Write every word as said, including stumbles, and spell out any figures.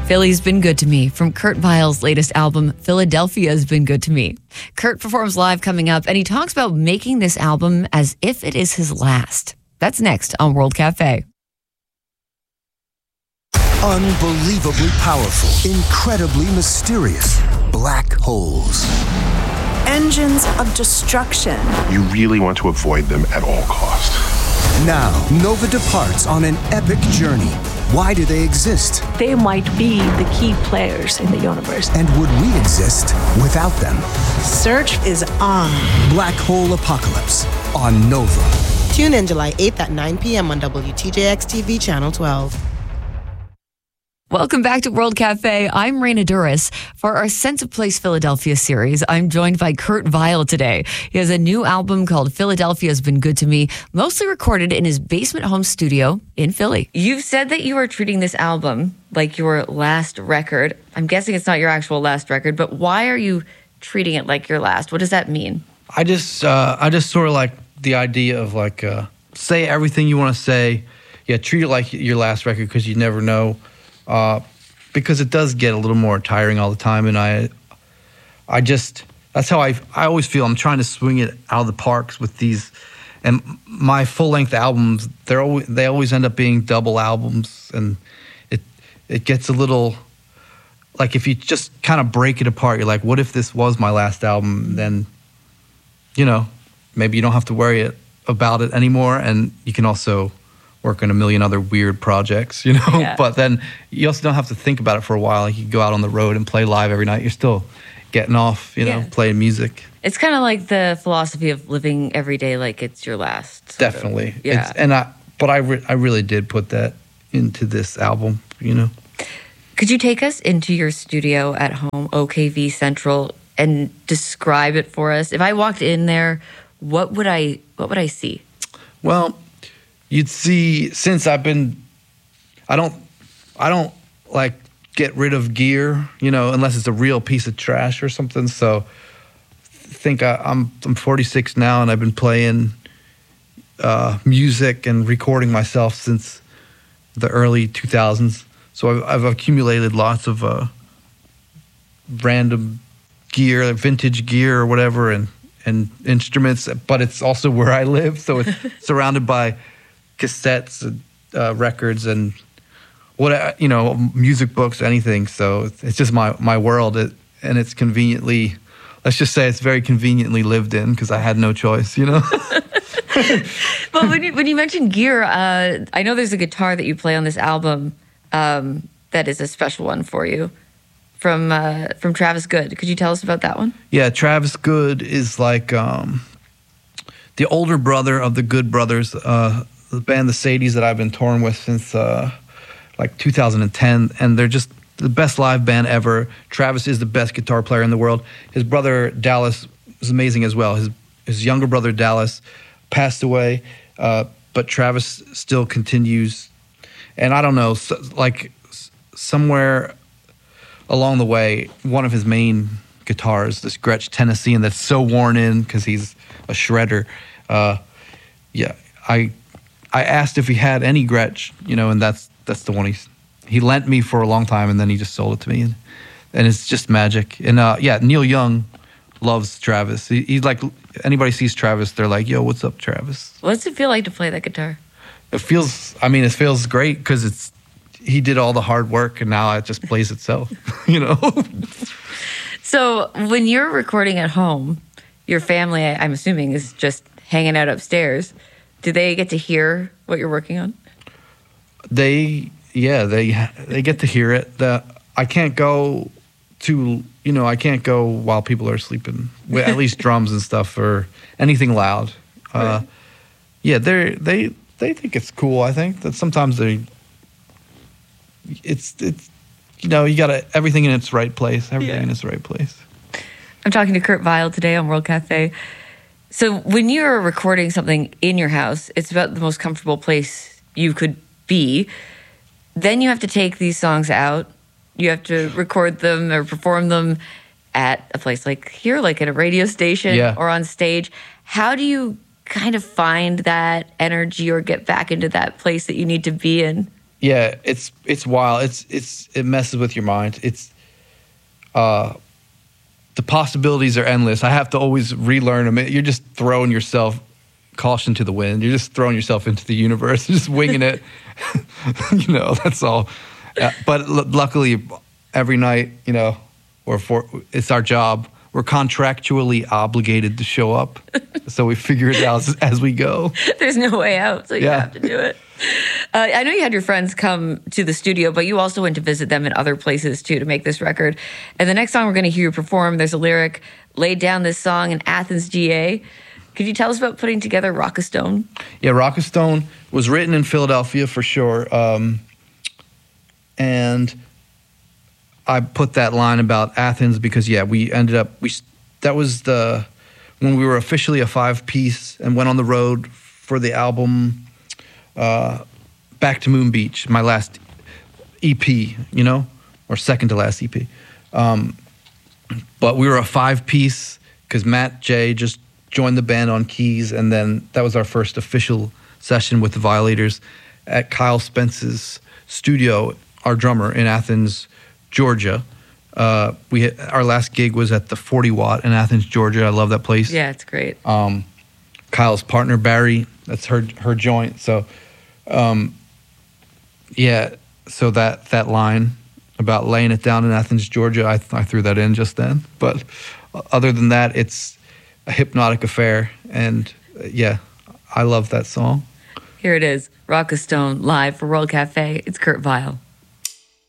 Philly's Been Good to Me from Kurt Vile's latest album, Philadelphia's Been Good to Me. Kurt performs live coming up, and he talks about making this album as if it is his last. That's next on World Cafe. Unbelievably powerful, incredibly mysterious black holes. Engines of destruction. You really want to avoid them at all costs. Now, Nova departs on an epic journey. Why do they exist? They might be the key players in the universe. And would we exist without them? Search is on. Black Hole Apocalypse on Nova. Tune in July eighth at nine p.m. on W T J X T V Channel twelve. Welcome back to World Cafe. I'm Raina Duras. For our Sense of Place Philadelphia series, I'm joined by Kurt Vile today. He has a new album called Philadelphia's Been Good to Me, mostly recorded in his basement home studio in Philly. You've said that you are treating this album like your last record. I'm guessing it's not your actual last record, but why are you treating it like your last? What does that mean? I just, uh, I just sort of like the idea of like, uh, say everything you want to say. Yeah, treat it like your last record because you never know. Uh, because it does get a little more tiring all the time, and I, I just that's how I I always feel. I'm trying to swing it out of the parks with these, and my full length albums. They're always they always end up being double albums, and it it gets a little like if you just kind of break it apart. You're like, what if this was my last album? Then, you know, maybe you don't have to worry it, about it anymore, and you can also work on a million other weird projects, you know? Yeah. But then you also don't have to think about it for a while. Like you go out on the road and play live every night. You're still getting off, you know, Yeah. playing music. It's kind of like the philosophy of living every day like it's your last. sort of. Definitely. Yeah. It's, and I, but I, re- I really did put that into this album, you know? Could you take us into your studio at home, O K V Central, and describe it for us? If I walked in there, what would I what would I see? Well, you'd see, since I've been, I don't, I don't like get rid of gear, you know, unless it's a real piece of trash or something. So think I, I'm, I'm forty-six now, and I've been playing uh, music and recording myself since the early two thousands. So I've, I've accumulated lots of uh, random gear, vintage gear or whatever, and, and instruments, but it's also where I live. So it's surrounded by cassettes and uh, records and what, you know, music books, anything. So it's just my, my world. It, and it's conveniently, let's just say it's very conveniently lived in because I had no choice, you know? Well, when you, when you mentioned gear, uh, I know there's a guitar that you play on this album um, that is a special one for you from uh, from Travis Good. Could you tell us about that one? Yeah, Travis Good is like um, the older brother of the Good Brothers, uh, the band, the Sadies, that I've been touring with since uh, like two thousand ten, and they're just the best live band ever. Travis is the best guitar player in the world. His brother Dallas is amazing as well. His his younger brother Dallas passed away, uh, but Travis still continues. And I don't know, so, like somewhere along the way, one of his main guitars, this Gretsch Tennessean that's so worn in because he's a shredder. Uh, yeah, I I asked if he had any Gretsch, you know, and that's that's the one he's he lent me for a long time, and then he just sold it to me, and, and it's just magic. And uh, yeah, Neil Young loves Travis. He, he's like, anybody sees Travis, they're like, "Yo, what's up, Travis?" What's it feel like to play that guitar? It feels, I mean, it feels great because it's he did all the hard work, and now it just plays itself, you know. So when you're recording at home, your family, I- I'm assuming, is just hanging out upstairs. Do they get to hear what you're working on? They, yeah, they they get to hear it. The I can't go to, you know, I can't go while people are sleeping. With at least drums and stuff or anything loud. Uh, Right. Yeah, they they they think it's cool. I think that sometimes they, it's it's, you know, you gotta everything in its right place. Everything Yeah. in its right place. I'm talking to Kurt Vile today on World Cafe. So when you're recording something in your house, it's about the most comfortable place you could be. Then you have to take these songs out. You have to record them or perform them at a place like here, like at a radio station Yeah. or on stage. How do you kind of find that energy or get back into that place that you need to be in? Yeah, it's it's wild. It's it's it messes with your mind. It's uh, the possibilities are endless. I have to always relearn them. You're just throwing yourself caution to the wind. You're just throwing yourself into the universe, just winging it. You know, that's all. Uh, but l- luckily, every night, you know, or for it's our job. We're contractually obligated to show up, so we figure it out as, as we go. There's no way out, so you Yeah. have to do it. Uh, I know you had your friends come to the studio, but you also went to visit them in other places too to make this record. And the next song we're going to hear you perform, there's a lyric, laid down this song in Athens, G A. Could you tell us about putting together Rock a Stone? Yeah, Rock a Stone was written in Philadelphia for sure. Um, and I put that line about Athens because, yeah, we ended up, we that was the, when we were officially a five-piece and went on the road for the album uh, Back to Moon Beach, my last E P, you know, or second to last E P. Um, but we were a five-piece because Matt J just joined the band on keys, and then that was our first official session with the Violators at Kyle Spence's studio, our drummer in Athens, Georgia. Uh, we had, our last gig was at the forty watt in Athens, Georgia. I love that place. Yeah, it's great. Um, Kyle's partner Barry, that's her her joint. So, um, yeah. So that that line about laying it down in Athens, Georgia, I, I threw that in just then. But other than that, it's a hypnotic affair, and uh, yeah, I love that song. Here it is, Rock a Stone live for World Cafe. It's Kurt Vile.